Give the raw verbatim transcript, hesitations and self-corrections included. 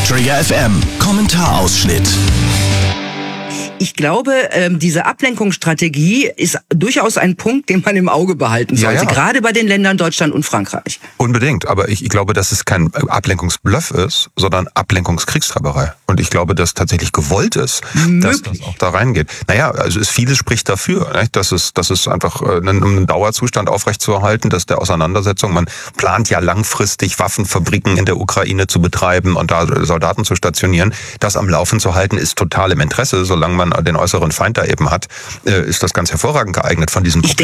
Trigger F M, Kommentarausschnitt. Ich glaube, ähm, diese Ablenkungsstrategie ist durchaus ein Punkt, den man im Auge behalten sollte. Ja, ja. Gerade bei den Ländern Deutschland und Frankreich. Unbedingt, aber ich, ich glaube, dass es kein Ablenkungsbluff ist, sondern Ablenkungskriegstreiberei. Und ich glaube, dass tatsächlich gewollt ist, Möglich. dass das auch da reingeht. Naja, also es, vieles spricht dafür, nicht? Dass es, dass es einfach, äh, einen, um einen Dauerzustand aufrechtzuerhalten, dass der Auseinandersetzung, man plant ja langfristig Waffenfabriken in der Ukraine zu betreiben und da Soldaten zu stationieren. Das am Laufen zu halten, ist total im Interesse, solange man den äußeren Feind da eben hat, ist das ganz hervorragend geeignet von diesem Ich